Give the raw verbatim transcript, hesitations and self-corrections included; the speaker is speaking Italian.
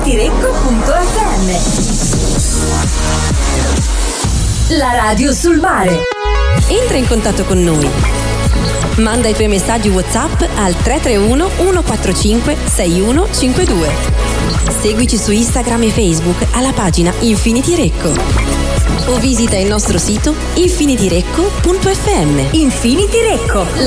infinityrecco punto effe emme. La radio sul mare. Entra in contatto con noi. Manda i tuoi messaggi WhatsApp al tre tre uno uno quattro cinque sei uno cinque due. Seguici su Instagram e Facebook alla pagina Infinity Recco. O visita il nostro sito infinityrecco punto effe emme. Infinity Recco,